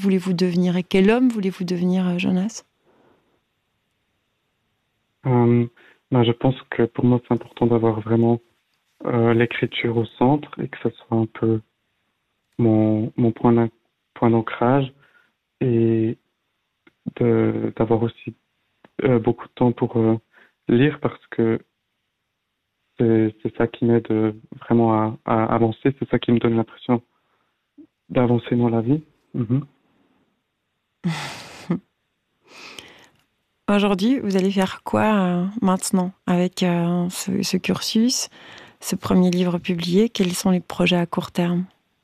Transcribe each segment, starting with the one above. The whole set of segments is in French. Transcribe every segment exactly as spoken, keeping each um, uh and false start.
voulez-vous devenir et quel homme voulez-vous devenir, Jonas? Euh, ben, je pense que pour moi, c'est important d'avoir vraiment euh, l'écriture au centre et que ce soit un peu mon, mon point d'an- point d'ancrage et de, d'avoir aussi euh, beaucoup de temps pour euh, lire parce que c'est, c'est ça qui m'aide euh, vraiment à, à avancer, c'est ça qui me donne l'impression d'avancer dans la vie. Mhm. Aujourd'hui, vous allez faire quoi euh, maintenant avec euh, ce, ce cursus, ce premier livre publié? Quels sont les projets à court terme?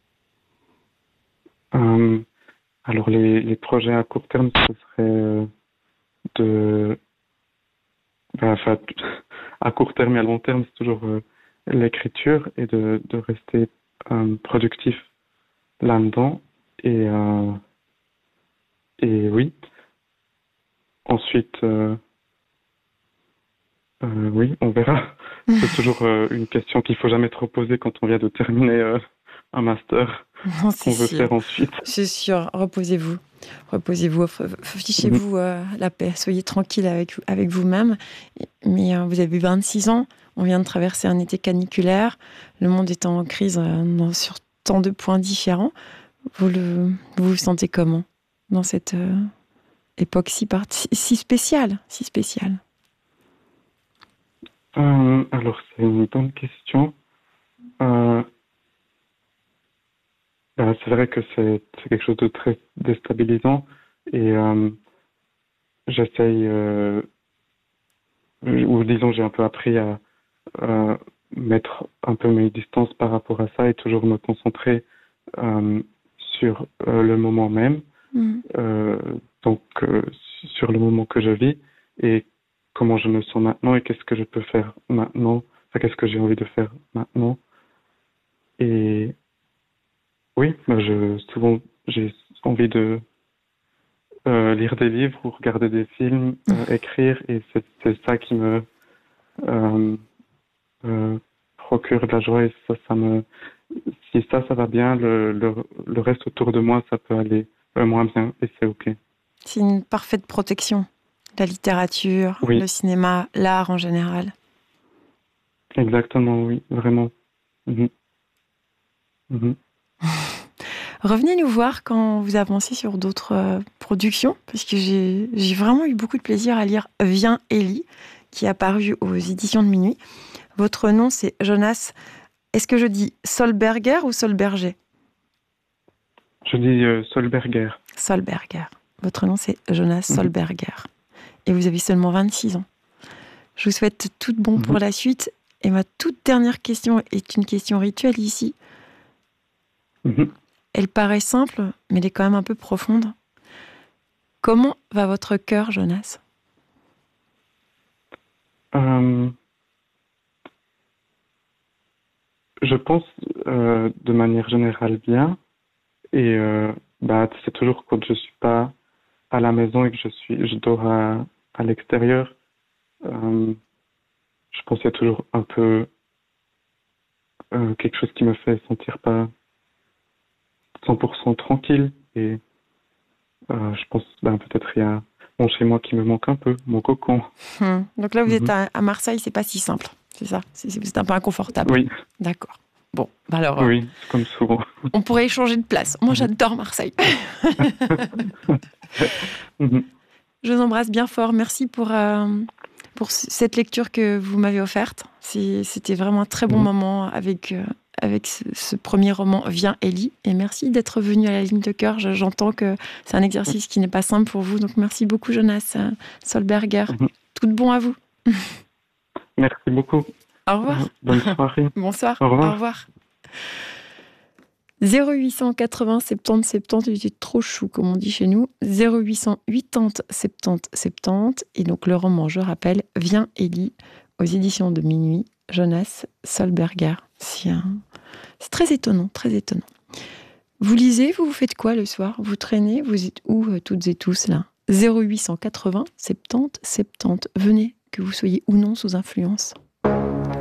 Euh, alors les, les projets à court terme, ce serait euh, de, ben, enfin, à court terme et à long terme, c'est toujours euh, l'écriture et de, de rester euh, productif là-dedans. Et, euh, et oui, ensuite, euh, euh, oui, on verra. C'est toujours euh, une question qu'il faut jamais trop poser quand on vient de terminer euh, un master, Non, ce c'est qu'on veut sûr. faire ensuite. C'est sûr. Reposez-vous. Reposez-vous. f- f- Mhm. Fichez-vous euh, la paix. Soyez tranquille avec, avec vous-même. Et- Mais euh, vous avez vingt-six ans. On vient de traverser un été caniculaire. Le monde est en crise euh, dans- sur tant de points différents. Vous, le, vous vous sentez comment dans cette euh, époque si, parti- si spéciale, si spéciale? Euh, alors, c'est une bonne question. Euh, ben, c'est vrai que c'est c'est quelque chose de très déstabilisant et euh, j'essaye, euh, ou disons, j'ai un peu appris à euh, mettre un peu mes distances par rapport à ça et toujours me concentrer euh, sur euh, le moment même, Mhm. euh, donc euh, sur le moment que je vis et comment je me sens maintenant et qu'est-ce que je peux faire maintenant, enfin, qu'est-ce que j'ai envie de faire maintenant. Et oui, moi, je, souvent j'ai envie de euh, lire des livres ou regarder des films, euh, écrire et c'est c'est ça qui me euh, euh, procure de la joie et ça, ça me si ça, ça va bien, le, le, le reste autour de moi, ça peut aller euh, moins bien et c'est ok. C'est une parfaite protection. La littérature, le Oui, cinéma, l'art en général. exactement, oui, vraiment. Mhm, mhm, Revenez nous voir quand vous avancez sur d'autres euh, productions, parce que j'ai j'ai vraiment eu beaucoup de plaisir à lire Viens Ellie, qui est apparu aux éditions de Minuit. Votre nom, c'est Jonas. Est-ce que je dis Solberger ou Solberger? Je dis euh, Solberger. Solberger. Votre nom, c'est Jonas Mhm, Solberger. Et vous avez seulement vingt-six ans. Je vous souhaite tout de bon pour mhm. la suite. Et ma toute dernière question est une question rituelle ici. Mhm. Elle paraît simple, mais elle est quand même un peu profonde. Comment va votre cœur, Jonas? Euh, je pense euh, de manière générale bien et euh, bah, c'est toujours quand je suis pas à la maison et que je suis je dors à, à l'extérieur. Euh, je pense qu'il y a toujours un peu euh, quelque chose qui me fait sentir pas cent pour cent tranquille et euh, je pense ben peut-être il y a mon chez moi qui me manque un peu, mon cocon. Hmm. Donc là, vous êtes Mhm. à, à Marseille, c'est pas si simple, c'est ça? C'est c'est un peu inconfortable. Oui, D'accord. Bon, bah alors, euh, oui, comme souvent. on pourrait échanger de place. Moi, Mhm. j'adore Marseille. Mhm. Je vous embrasse bien fort. Merci pour, euh, pour c- cette lecture que vous m'avez offerte. C'est- C'était vraiment un très bon Mhm. moment avec, euh, avec ce, ce premier roman, Viens Ellie. Et merci d'être venu à la ligne de cœur. Je- J'entends que c'est un exercice qui n'est pas simple pour vous. Donc merci beaucoup, Jonas euh, Solberger. Mhm. Tout de bon à vous. Merci beaucoup. Au Euh, revoir. bonne soirée. Bonsoir. Au Au revoir. revoir. zéro huit cent quatre-vingts soixante-dix soixante-dix, il était trop chou, comme on dit chez nous. zéro huit cent quatre-vingts soixante-dix soixante-dix. Et donc, le roman, je rappelle, Viens Ellie, aux éditions de Minuit, Jonas Solberger. C'est un... c'est très étonnant, très étonnant. Vous lisez, vous, vous faites quoi le soir? Vous traînez? Vous êtes où, euh, toutes et tous, là? zéro huit cent quatre-vingts soixante-dix soixante-dix. Venez, que vous soyez ou non sous influence.